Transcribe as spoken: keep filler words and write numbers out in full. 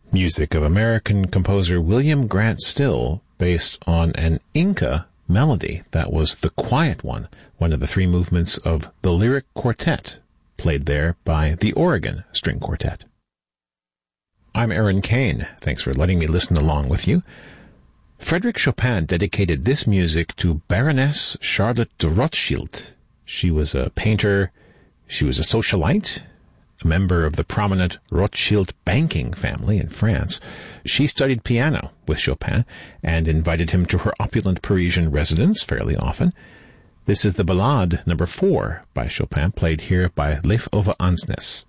Music of American composer William Grant Still, based on an Inca melody that was the quiet one, one of the three movements of the Lyric Quartet, played there by the Oregon String Quartet. I'm Aaron Kane. Thanks for letting me listen along with you. Frédéric Chopin dedicated this music to Baroness Charlotte de Rothschild. She was a painter, she was a socialite, a member of the prominent Rothschild banking family in France. She studied piano with Chopin and invited him to her opulent Parisian residence fairly often. This is the Ballade number four by Chopin, played here by Leif Ove Ansnes.